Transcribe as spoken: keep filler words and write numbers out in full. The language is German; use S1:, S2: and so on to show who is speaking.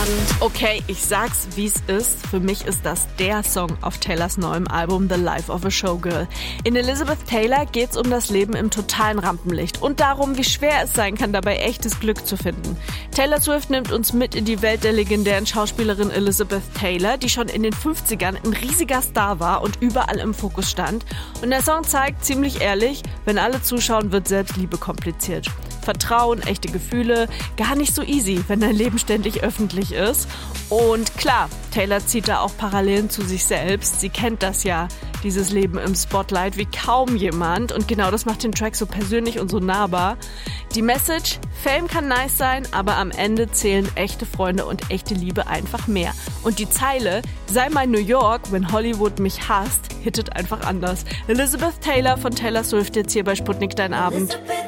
S1: Okay, ich sag's, wie's ist. Für mich ist das der Song auf Taylors neuem Album The Life of a Showgirl. In Elizabeth Taylor geht's um das Leben im totalen Rampenlicht und darum, wie schwer es sein kann, dabei echtes Glück zu finden. Taylor Swift nimmt uns mit in die Welt der legendären Schauspielerin Elizabeth Taylor, die schon in den fünfzigern ein riesiger Star war und überall im Fokus stand. Und der Song zeigt ziemlich ehrlich, wenn alle zuschauen, wird Selbstliebe kompliziert. Vertrauen, echte Gefühle, gar nicht so easy, wenn dein Leben ständig öffentlich ist. Und klar, Taylor zieht da auch Parallelen zu sich selbst. Sie kennt das ja, dieses Leben im Spotlight, wie kaum jemand. Und genau das macht den Track so persönlich und so nahbar. Die Message, Fame kann nice sein, aber am Ende zählen echte Freunde und echte Liebe einfach mehr. Und die Zeile, sei mal New York, wenn Hollywood mich hasst, hittet einfach anders. Elizabeth Taylor von Taylor Swift jetzt hier bei Sputnik Dein Abend.